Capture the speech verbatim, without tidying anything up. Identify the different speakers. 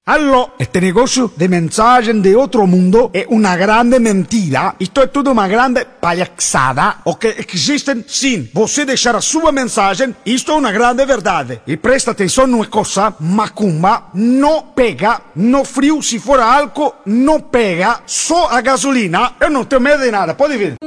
Speaker 1: Aló, este negocio de mensajes de otro mundo es una grande mentira. Esto es toda una grande palhaçada. O que existen sim. Você deixar a sua mensagem, isto é uma grande verdade. E presta atenção numa coisa, macumba não pega, no frio, se for álcool, não pega, só a gasolina. Eu não tenho medo de nada, pode vir.